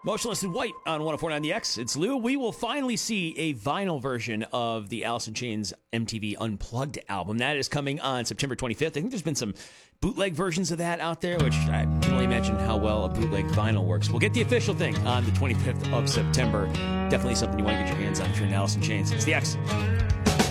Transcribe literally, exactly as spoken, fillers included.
Motionless in White on one oh four point nine The X. It's Lou. We will finally see a vinyl version of the Alice in Chains M T V Unplugged album. That is coming on September twenty-fifth. I think there's been some bootleg versions of that out there, which I can only imagine how well a bootleg vinyl works. We'll get the official thing on the twenty-fifth of September. Definitely something you want to get your hands on if you're in Alice in Chains. It's The X.